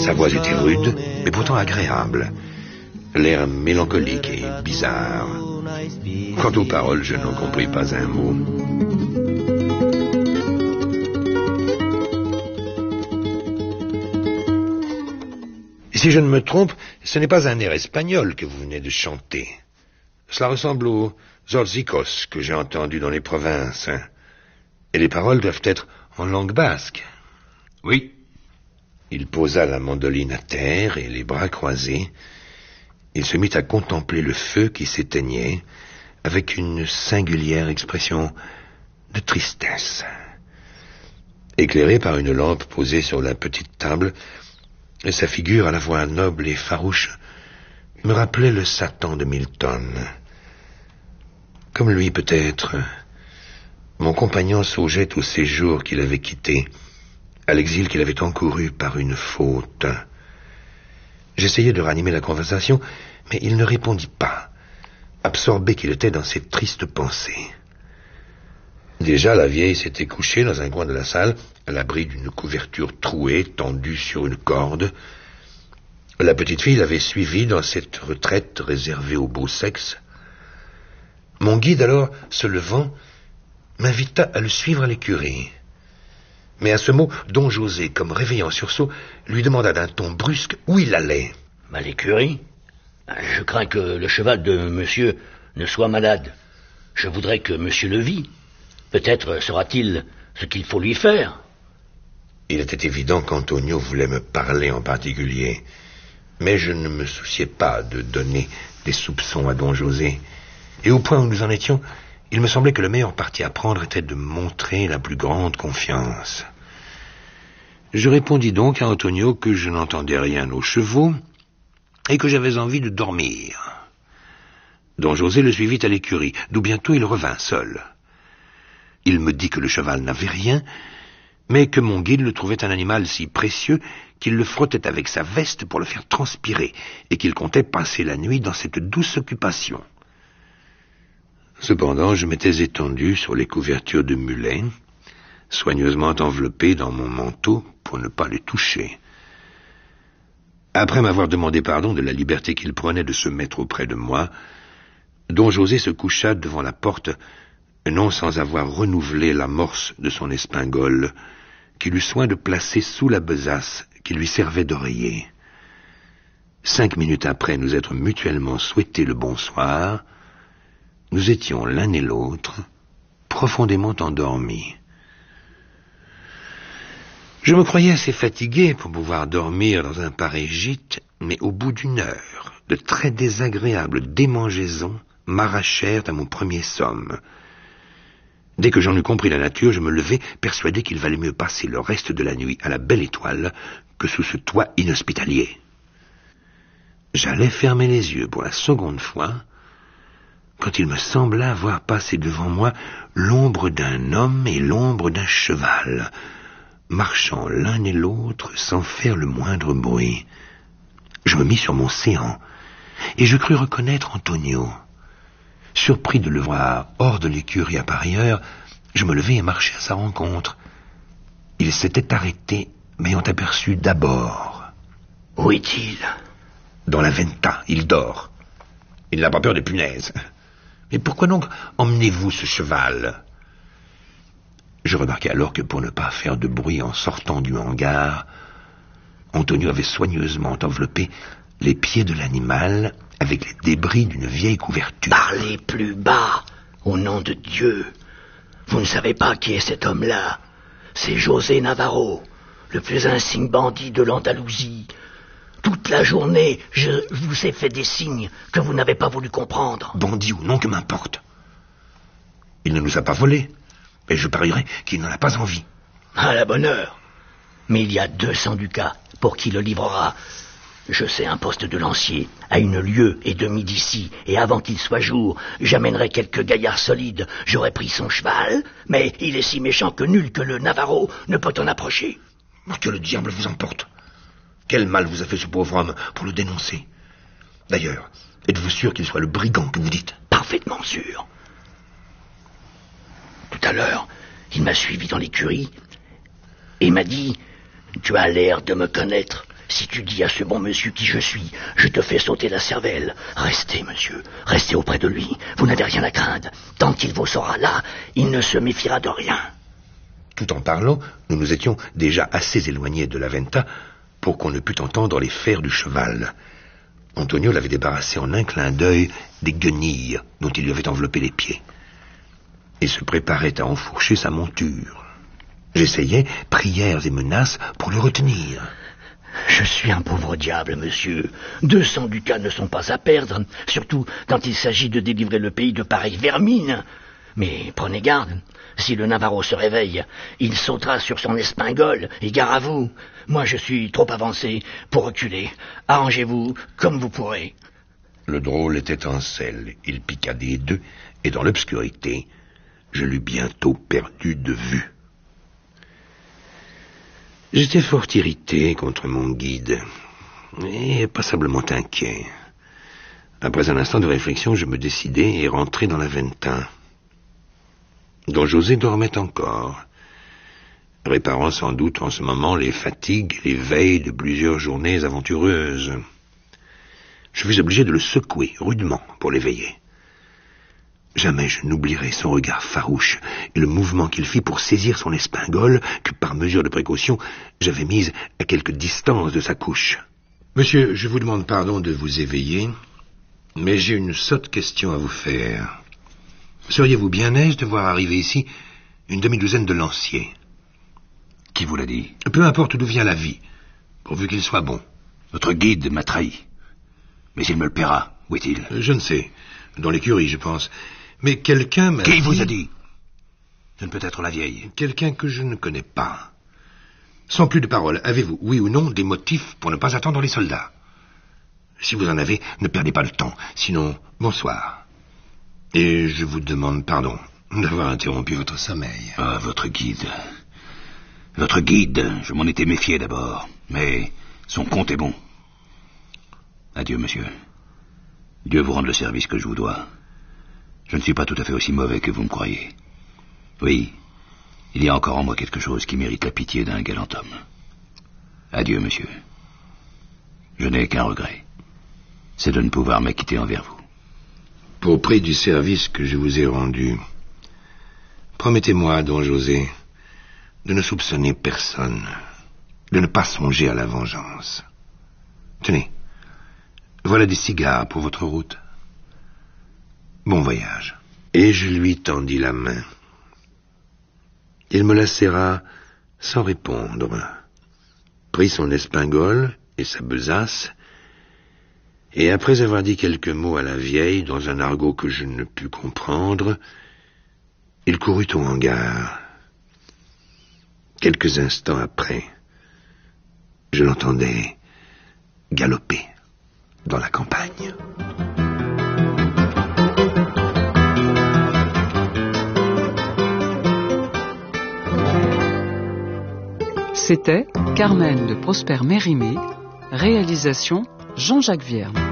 Sa voix était rude, mais pourtant agréable. L'air mélancolique et bizarre. Quant aux paroles, je n'en compris pas un mot. Si je ne me trompe, ce n'est pas un air espagnol que vous venez de chanter. Cela ressemble aux zorzikos que j'ai entendus dans les provinces. Et les paroles doivent être en langue basque. Oui. Il posa la mandoline à terre et les bras croisés. Il se mit à contempler le feu qui s'éteignait avec une singulière expression de tristesse. Éclairé par une lampe posée sur la petite table, sa figure à la fois noble et farouche me rappelait le Satan de Milton. Comme lui, peut-être, mon compagnon songeait au séjour qu'il avait quitté, à l'exil qu'il avait encouru par une faute. J'essayai de ranimer la conversation, mais il ne répondit pas, absorbé qu'il était dans ses tristes pensées. Déjà, la vieille s'était couchée dans un coin de la salle, à l'abri d'une couverture trouée, tendue sur une corde. La petite fille l'avait suivie dans cette retraite réservée au beau sexe. Mon guide, alors, se levant, m'invita à le suivre à l'écurie. Mais à ce mot, Don José, comme réveillé en sursaut, lui demanda d'un ton brusque où il allait. À l'écurie ? Je crains que le cheval de monsieur ne soit malade. Je voudrais que monsieur le vît. Peut-être saura-t-il ce qu'il faut lui faire. Il était évident qu'Antonio voulait me parler en particulier, mais je ne me souciais pas de donner des soupçons à Don José. Et au point où nous en étions, il me semblait que le meilleur parti à prendre était de montrer la plus grande confiance. Je répondis donc à Antonio que je n'entendais rien aux chevaux et que j'avais envie de dormir. Don José le suivit à l'écurie, d'où bientôt il revint seul. Il me dit que le cheval n'avait rien, mais que mon guide le trouvait un animal si précieux qu'il le frottait avec sa veste pour le faire transpirer, et qu'il comptait passer la nuit dans cette douce occupation. Cependant, je m'étais étendu sur les couvertures de mulet, soigneusement enveloppé dans mon manteau pour ne pas les toucher. Après m'avoir demandé pardon de la liberté qu'il prenait de se mettre auprès de moi, Don José se coucha devant la porte, non sans avoir renouvelé l'amorce de son espingole, qu'il eut soin de placer sous la besace qui lui servait d'oreiller. 5 minutes après nous être mutuellement souhaité le bonsoir, nous étions l'un et l'autre profondément endormis. Je me croyais assez fatigué pour pouvoir dormir dans un pareil gîte, mais au bout d'1 heure, de très désagréables démangeaisons m'arrachèrent à mon premier somme. Dès que j'en eus compris la nature, je me levai, persuadé qu'il valait mieux passer le reste de la nuit à la belle étoile que sous ce toit inhospitalier. J'allais fermer les yeux pour la seconde fois, quand il me sembla voir passer devant moi l'ombre d'un homme et l'ombre d'un cheval, marchant l'un et l'autre sans faire le moindre bruit. Je me mis sur mon séant, et je crus reconnaître Antonio. Surpris de le voir hors de l'écurie à pareille heure, je me levai et marchai à sa rencontre. Il s'était arrêté, m'ayant aperçu d'abord. Où est-il ? Dans la venta, il dort. Il n'a pas peur des punaises. Mais pourquoi donc emmenez-vous ce cheval ? Je remarquai alors que pour ne pas faire de bruit en sortant du hangar, Antonio avait soigneusement enveloppé les pieds de l'animal avec les débris d'une vieille couverture. Parlez plus bas, au nom de Dieu. Vous ne savez pas qui est cet homme-là. C'est José Navarro, le plus insigne bandit de l'Andalousie. Toute la journée, je vous ai fait des signes que vous n'avez pas voulu comprendre. Bandit ou non, que m'importe. Il ne nous a pas volés, mais je parierais qu'il n'en a pas envie. À la bonne heure. Mais il y a 200 ducats pour qui le livrera. Je sais un poste de lancier à 1 lieue et demie d'ici, et avant qu'il soit jour, j'amènerai quelques gaillards solides. J'aurai pris son cheval, mais il est si méchant que nul que le Navarro ne peut en approcher. Que le diable vous emporte. Quel mal vous a fait ce pauvre homme pour le dénoncer? D'ailleurs, êtes-vous sûr qu'il soit le brigand que vous dites? Parfaitement sûr. Tout à l'heure, il m'a suivi dans l'écurie et m'a dit « Tu as l'air de me connaître. Si tu dis à ce bon monsieur qui je suis, je te fais sauter la cervelle. Restez, monsieur, restez auprès de lui. Vous n'avez rien à craindre. Tant qu'il vous sera là, il ne se méfiera de rien. Tout en parlant, nous nous étions déjà assez éloignés de la venta pour qu'on ne pût entendre les fers du cheval. Antonio l'avait débarrassé en un clin d'œil des guenilles dont il lui avait enveloppé les pieds. Il se préparait à enfourcher sa monture. J'essayais prières et menaces pour le retenir. Je suis un pauvre diable, monsieur. 200 ducats ne sont pas à perdre, surtout quand il s'agit de délivrer le pays de pareilles vermines. Mais prenez garde, si le Navarro se réveille, il sautera sur son espingole, et gare à vous. Moi, je suis trop avancé pour reculer. Arrangez-vous comme vous pourrez. Le drôle était en selle. Il piqua des deux, et dans l'obscurité, je l'eus bientôt perdu de vue. J'étais fort irrité contre mon guide, et passablement inquiet. Après un instant de réflexion, je me décidai et rentrai dans la venta. Don José dormait encore, réparant sans doute en ce moment les fatigues et les veilles de plusieurs journées aventureuses. Je fus obligé de le secouer rudement pour l'éveiller. Jamais je n'oublierai son regard farouche et le mouvement qu'il fit pour saisir son espingole que, par mesure de précaution, j'avais mise à quelque distance de sa couche. « Monsieur, je vous demande pardon de vous éveiller, mais j'ai une sotte question à vous faire. Seriez-vous bien aise de voir arriver ici une demi-douzaine de lanciers? » « Qui vous l'a dit? » « Peu importe d'où vient l'avis, pourvu qu'il soit bon. »« Votre guide m'a trahi. Mais il me le paiera. Où est-il? » « Je ne sais. Dans l'écurie, je pense. Mais quelqu'un m'a Qui vous a dit? Ce ne peut être la vieille. » « Quelqu'un que je ne connais pas. Sans plus de paroles, avez-vous, oui ou non, des motifs pour ne pas attendre les soldats? Si vous en avez, ne perdez pas le temps. Sinon, bonsoir. Et je vous demande pardon d'avoir interrompu votre sommeil. » Ah, votre guide. Votre guide, je m'en étais méfié d'abord. Mais son compte est bon. Adieu, monsieur. Dieu vous rende le service que je vous dois. Je ne suis pas tout à fait aussi mauvais que vous me croyez. Oui, il y a encore en moi quelque chose qui mérite la pitié d'un galant homme. Adieu, monsieur. Je n'ai qu'un regret. C'est de ne pouvoir m'acquitter envers vous. Pour prix du service que je vous ai rendu, promettez-moi, Don José, de ne soupçonner personne, de ne pas songer à la vengeance. Tenez, voilà des cigares pour votre route. Bon voyage. Et je lui tendis la main. Il me la serra sans répondre, prit son espingole et sa besace, et après avoir dit quelques mots à la vieille dans un argot que je ne pus comprendre, il courut au hangar. Quelques instants après, je l'entendais galoper dans la campagne. C'était Carmen de Prosper Mérimée, réalisation Jean-Jacques Vierne.